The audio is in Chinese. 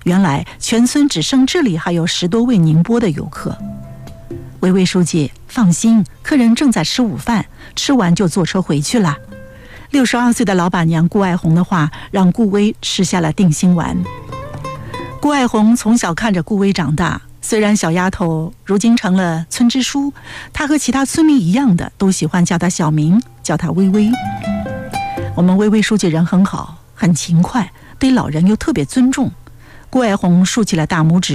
原来全村只剩这里还有10多位宁波的游客。维维书记放心，客人正在吃午饭，吃完就坐车回去了。62岁的老板娘顾爱红的话让顾威吃下了定心丸。顾爱红从小看着顾威长大，虽然小丫头如今成了村支书，她和其他村民一样的都喜欢叫她小名，叫她微微。我们微微书记人很好，很勤快，对老人又特别尊重。顾爱红竖起了大拇指，